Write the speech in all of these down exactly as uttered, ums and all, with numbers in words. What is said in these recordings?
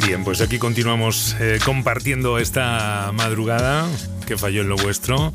Bien, pues aquí continuamos eh, compartiendo esta madrugada que falló en lo vuestro,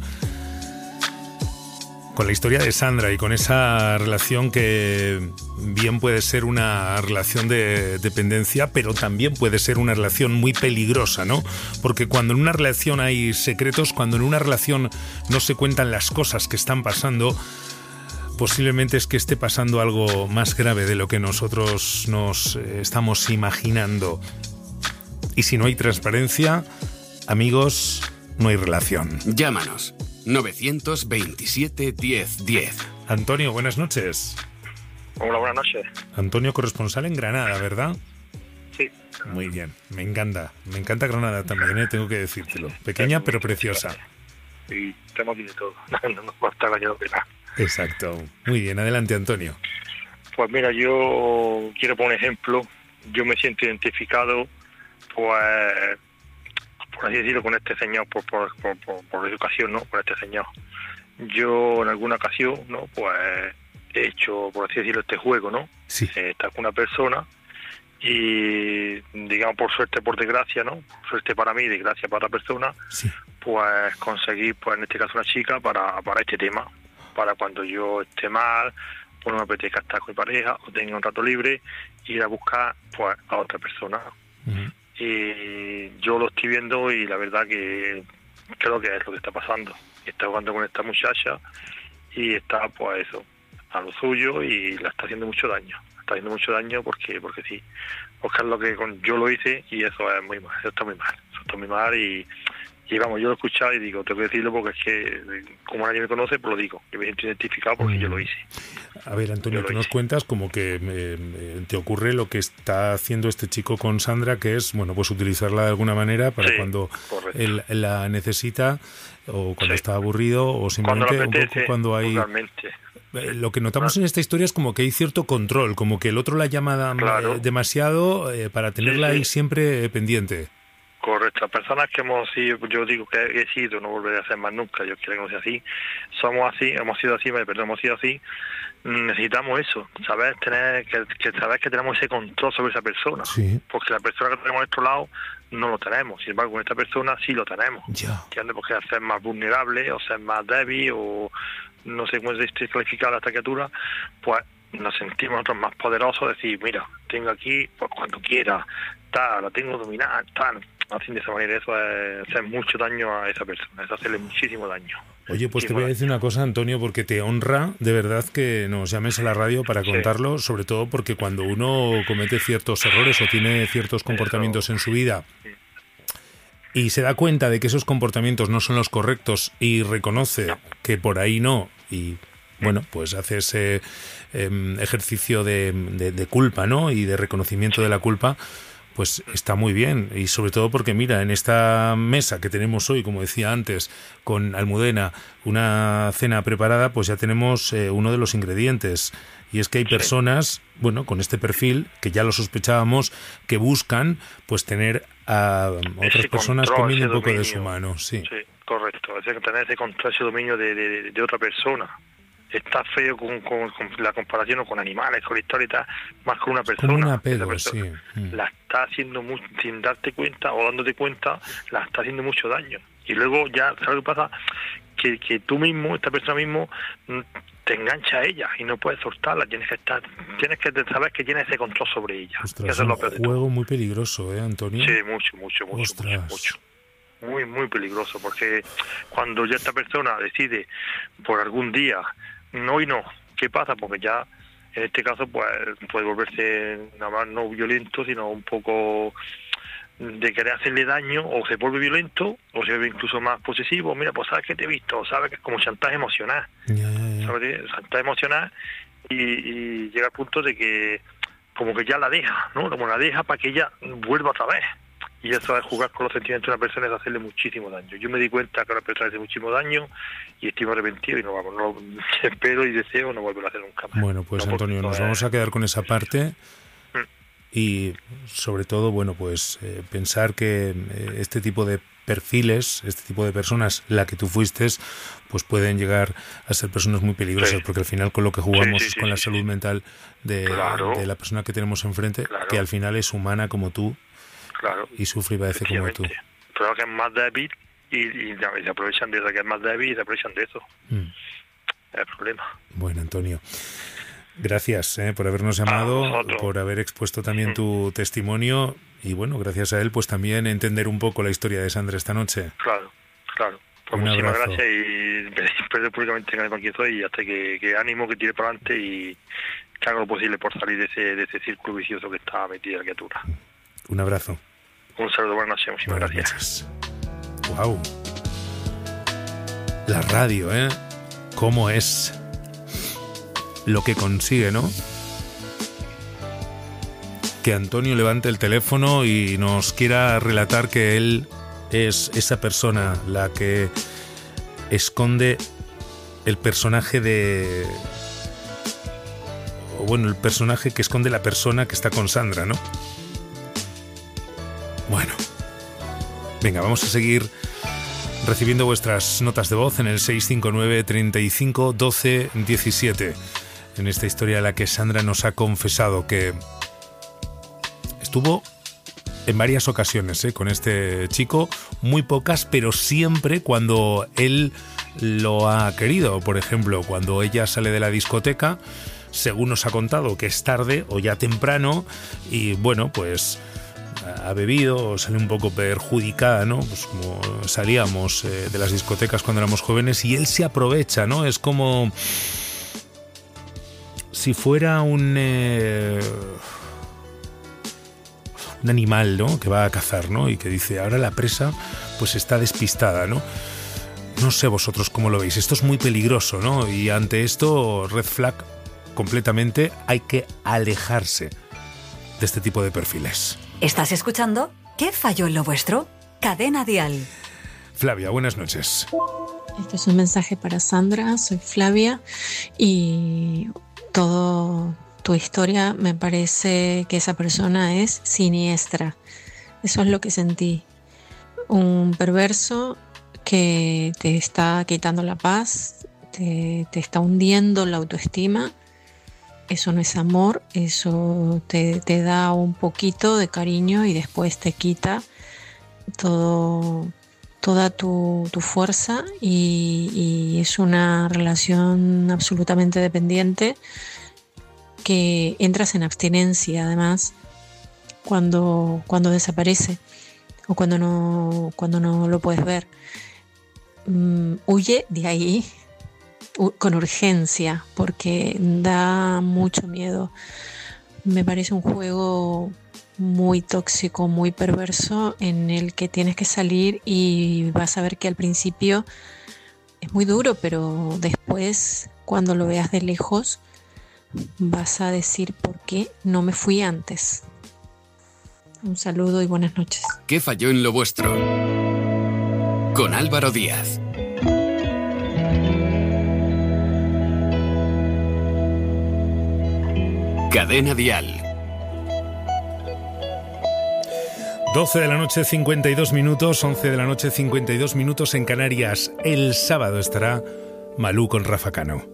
con la historia de Sandra y con esa relación que bien puede ser una relación de dependencia, pero también puede ser una relación muy peligrosa, ¿no? Porque cuando en una relación hay secretos, cuando en una relación no se cuentan las cosas que están pasando, posiblemente es que esté pasando algo más grave de lo que nosotros nos eh, estamos imaginando. Y si no hay transparencia, amigos, no hay relación. Llámanos. novecientos veintisiete diez diez. Antonio, buenas noches. Hola, buenas noches. Antonio, corresponsal en Granada, ¿verdad? Sí. Muy bien, me encanta. Me encanta Granada también, ¿eh? Tengo que decírtelo. Pequeña pero preciosa. Y tenemos de todo. No nos falta daño de nada. Exacto. Muy bien, adelante, Antonio. Pues mira, yo quiero poner un ejemplo. Yo me siento identificado, pues, por así decirlo, con este señor, por, por, por, por, por educación, ¿no? Con este señor. Yo en alguna ocasión, ¿no? Pues he hecho, por así decirlo, este juego, ¿no? Sí. Eh, estar con una persona y, digamos, por suerte, por desgracia, ¿no? Por suerte para mí, desgracia para la persona, Sí. pues conseguir, pues en este caso, una chica para, para este tema. Para cuando yo esté mal, pues no me apetezca estar con mi pareja o tenga un rato libre, ir a buscar, pues, a otra persona. Uh-huh. Y yo lo estoy viendo y la verdad que creo que es lo que está pasando. Está jugando con esta muchacha y está, pues eso, a lo suyo y la está haciendo mucho daño. Está haciendo mucho daño porque porque sí. Porque es lo que con, yo lo hice y eso es muy mal. Eso está muy mal. Eso está muy mal y, y vamos, yo lo he escuchado y digo, tengo que decirlo porque es que como nadie me conoce, pues lo digo. Yo me siento identificado porque mm. yo lo hice. A ver, Antonio, tú nos cuentas como que eh, te ocurre lo que está haciendo este chico con Sandra, que es, bueno, pues utilizarla de alguna manera para sí, cuando él la necesita o cuando sí. está aburrido o simplemente cuando apetece, un poco cuando hay... Totalmente. Lo que notamos claro. en esta historia es como que hay cierto control, como que el otro la llama claro. demasiado eh, para tenerla sí, sí. ahí siempre pendiente. Correcto, las personas que hemos sido, yo digo que he sido, no volveré a ser más nunca, yo quiero que no sea así, somos así, hemos sido así, perdón, hemos sido así, necesitamos eso, saber tener, que, que saber que tenemos ese control sobre esa persona, sí. porque la persona que tenemos a nuestro lado no lo tenemos, sin embargo con esta persona sí lo tenemos, ya. ¿entiendes? Porque ser más vulnerable o ser más débil o no sé cómo se califica la criatura, pues nos sentimos nosotros más poderosos, decir, mira, tengo aquí, pues cuando quiera, tal, la tengo dominada, tal, así de esa manera, eso es hacer mucho daño a esa persona, es hacerle muchísimo daño. Oye, pues te voy a decir una cosa, Antonio, porque te honra de verdad que nos llames a la radio para contarlo, sí. sobre todo porque cuando uno comete ciertos errores o tiene ciertos comportamientos eso. en su vida y se da cuenta de que esos comportamientos no son los correctos y reconoce no. que por ahí no, y bueno, pues hace ese eh, ejercicio de, de, de culpa, ¿no? Y de reconocimiento de la culpa, pues está muy bien. Y sobre todo porque, mira, en esta mesa que tenemos hoy, como decía antes, con Almudena, una cena preparada, pues ya tenemos eh, uno de los ingredientes. Y es que hay personas, bueno, con este perfil, que ya lo sospechábamos, que buscan, pues, tener a otras ese personas control, comiendo un poco dominio, de su mano. Sí, sí, correcto. Es tener ese control, ese dominio de, de, de otra persona. Está feo con, con, con la comparación o con animales, con la historia y tal, más con una persona. Como una pedo, persona sí. La está haciendo mucho, sin darte cuenta o dándote cuenta, la está haciendo mucho daño. Y luego ya, ¿sabes lo que pasa? Que, que tú mismo, esta persona mismo, te engancha a ella y no puedes soltarla. Tienes que estar, tienes que saber que tienes ese control sobre ella. Ostras, es un juego muy peligroso, ¿eh, Antonio? Sí, mucho, mucho, mucho, mucho, mucho. Muy, muy peligroso, porque cuando ya esta persona decide por algún día, no y no, ¿qué pasa? Porque ya en este caso pues puede volverse nada más no violento, sino un poco de querer hacerle daño, o se vuelve violento, o se vuelve incluso más posesivo. Mira, pues sabes que te he visto, sabes que es como chantaje emocional, ya, ya, ya. ¿sabes? Chantaje emocional y, y llega al punto de que como que ya la deja, ¿no? Como la deja para que ella vuelva otra vez. Y eso es jugar con los sentimientos de una persona, es hacerle muchísimo daño. Yo me di cuenta que a una persona hace muchísimo daño y estoy arrepentido y no vamos, no espero y deseo no volver a hacer nunca más. Bueno, pues no, Antonio, nos vamos a quedar con esa parte y sobre todo, bueno, pues eh, pensar que eh, este tipo de perfiles, este tipo de personas, la que tú fuiste, pues pueden llegar a ser personas muy peligrosas, sí. porque al final con lo que jugamos sí, sí, es con sí, la sí, salud sí. mental de, claro. de la persona que tenemos enfrente, claro. que al final es humana como tú. claro, y sufre y padece como tú. Pero que es más débil y, y, y se aprovechan de eso, que es más débil y se aprovechan de eso. Mm. Es el problema. Bueno, Antonio, gracias eh, por habernos llamado, por haber expuesto también mm. tu testimonio y bueno, gracias a él pues también entender un poco la historia de Sandra esta noche. Claro, claro. Pues un muchísimas abrazo. Gracias y pedir públicamente con quien soy y hasta que, que ánimo, que tire para adelante y que haga lo posible por salir de ese, de ese círculo vicioso que está metida la criatura. Un abrazo. Un saludo, buenas noches, muchísimas buenas gracias. Noches. Wow. La radio, ¿eh? ¿Cómo es lo que consigue, no? Que Antonio levante el teléfono y nos quiera relatar que él es esa persona la que esconde el personaje de... o bueno, el personaje que esconde la persona que está con Sandra, ¿no? Bueno. Venga, vamos a seguir recibiendo vuestras notas de voz en el seis cinco nueve, treinta y cinco, doce, diecisiete. En esta historia en la que Sandra nos ha confesado que estuvo en varias ocasiones ¿eh? con este chico, muy pocas, pero siempre cuando él lo ha querido. Por ejemplo, cuando ella sale de la discoteca, según nos ha contado que es tarde o ya temprano, y bueno, pues ha bebido o sale un poco perjudicada, ¿no? Pues como salíamos eh, de las discotecas cuando éramos jóvenes, y él se aprovecha, ¿no? Es como si fuera un... Eh, un animal, ¿no? Que va a cazar, ¿no? Y que dice, ahora la presa pues está despistada, ¿no? No sé vosotros cómo lo veis. Esto es muy peligroso, ¿no? Y ante esto, red flag completamente, hay que alejarse de este tipo de perfiles. ¿Estás escuchando? ¿Qué falló en lo vuestro? Cadena Dial. Flavia, buenas noches. Este es un mensaje para Sandra, soy Flavia y todo... tu historia, me parece que esa persona es siniestra. Eso es lo que sentí. Un perverso que te está quitando la paz, te, te está hundiendo la autoestima. Eso no es amor, eso te, te da un poquito de cariño y después te quita todo, toda tu, tu fuerza y, y es una relación absolutamente dependiente, que entras en abstinencia además cuando, cuando desaparece o cuando no, cuando no lo puedes ver. Mm, huye de ahí u- con urgencia porque da mucho miedo. Me parece un juego muy tóxico, muy perverso, en el que tienes que salir y vas a ver que al principio es muy duro, pero después, cuando lo veas de lejos, vas a decir por qué no me fui antes. Un saludo y buenas noches. ¿Qué falló en lo vuestro? Con Álvaro Díaz. Cadena Dial. doce de la noche, cincuenta y dos minutos, once de la noche, cincuenta y dos minutos en Canarias. El sábado estará Malú con Rafa Cano.